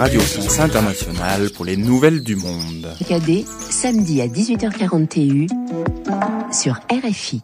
Radio France Internationale pour les nouvelles du monde. Cadet, samedi à 18h40 TU sur RFI.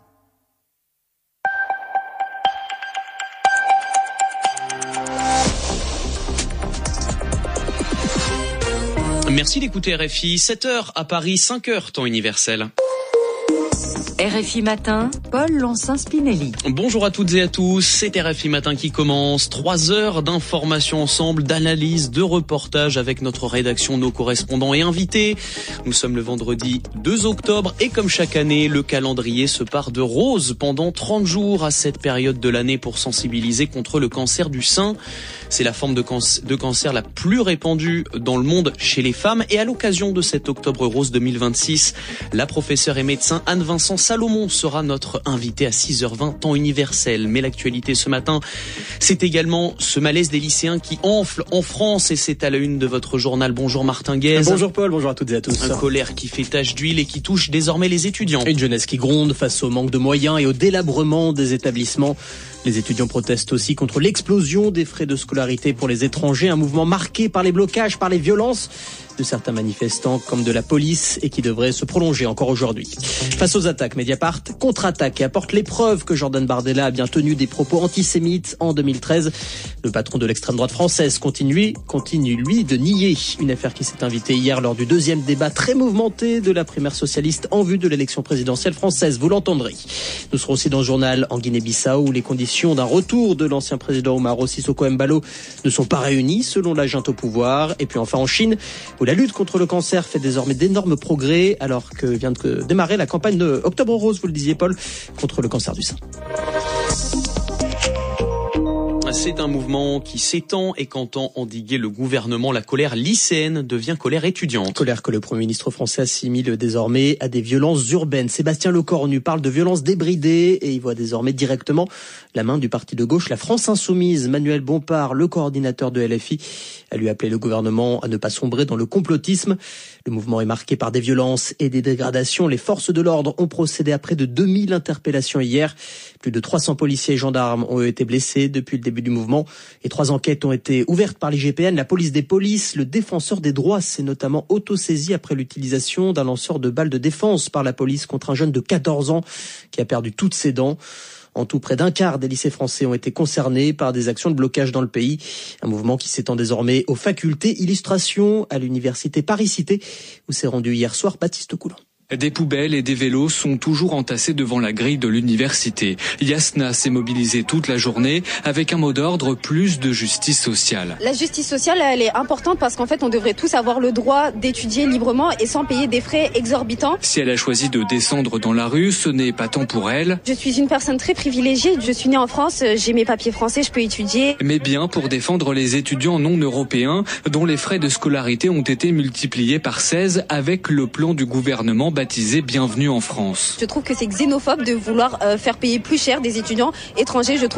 Merci d'écouter RFI, 7h à Paris, 5h temps universel. RFI Matin, Paul Lancin-Spinelli. Bonjour à toutes et à tous, c'est RFI Matin qui commence. 3 heures d'informations ensemble, d'analyse, de reportage avec notre rédaction, nos correspondants et invités. Nous sommes le vendredi 2 octobre et comme chaque année, le calendrier se part de rose pendant 30 jours à cette période de l'année pour sensibiliser contre le cancer du sein. C'est la forme de cancer la plus répandue dans le monde chez les femmes. Et à l'occasion de cet Octobre Rose 2026, la professeure et médecin Anne-Vincent Salomon sera notre invitée à 6h20 temps universel. Mais l'actualité ce matin, c'est également ce malaise des lycéens qui enfle en France et c'est à la une de votre journal. Bonjour Martin Guez. Bonjour Paul, bonjour à toutes et à tous. Un colère qui fait tache d'huile et qui touche désormais les étudiants. Une jeunesse qui gronde face au manque de moyens et au délabrement des établissements. Les étudiants protestent aussi contre l'explosion des frais de scolarité pour les étrangers, un mouvement marqué par les blocages, par les violences de certains manifestants comme de la police et qui devrait se prolonger encore aujourd'hui. Face aux attaques, Mediapart contre-attaque et apporte les preuves que Jordan Bardella a bien tenu des propos antisémites en 2013. Le patron de l'extrême droite française continue lui de nier une affaire qui s'est invitée hier lors du deuxième débat très mouvementé de la primaire socialiste en vue de l'élection présidentielle française. Vous l'entendrez. Nous serons aussi dans le journal en Guinée-Bissau où les conditions d'un retour de l'ancien président Umaro Sissoko Embalo ne sont pas réunies selon la junte au pouvoir. Et puis enfin en Chine où la lutte contre le cancer fait désormais d'énormes progrès alors que vient de démarrer la campagne de Octobre Rose, vous le disiez Paul, contre le cancer du sein. C'est un mouvement qui s'étend et qu'entend endiguer le gouvernement. La colère lycéenne devient colère étudiante. Colère que le Premier ministre français assimile désormais à des violences urbaines. Sébastien Lecornu parle de violences débridées et il voit désormais directement la main du parti de gauche, la France Insoumise. Manuel Bompard, le coordinateur de LFI, a lui appelé le gouvernement à ne pas sombrer dans le complotisme. Le mouvement est marqué par des violences et des dégradations. Les forces de l'ordre ont procédé à près de 2000 interpellations hier. Plus de 300 policiers et gendarmes ont été blessés depuis le début du mouvement. Et 3 enquêtes ont été ouvertes par l'IGPN, la police des polices. Le défenseur des droits s'est notamment autosaisi après l'utilisation d'un lanceur de balles de défense par la police contre un jeune de 14 ans qui a perdu toutes ses dents. En tout, près d'un quart des lycées français ont été concernés par des actions de blocage dans le pays. Un mouvement qui s'étend désormais aux facultés. Illustration à l'université Paris-Cité où s'est rendu hier soir Baptiste Coulon. Des poubelles et des vélos sont toujours entassés devant la grille de l'université. Yasna s'est mobilisée toute la journée avec un mot d'ordre, plus de justice sociale. La justice sociale, elle est importante parce qu'en fait, on devrait tous avoir le droit d'étudier librement et sans payer des frais exorbitants. Si elle a choisi de descendre dans la rue, ce n'est pas tant pour elle. Je suis une personne très privilégiée. Je suis née en France, j'ai mes papiers français, je peux étudier. Mais bien pour défendre les étudiants non européens dont les frais de scolarité ont été multipliés par 16 avec le plan du gouvernement baptisé Bienvenue en France. Je trouve que c'est xénophobe de vouloir faire payer plus cher des étudiants étrangers. Je trouve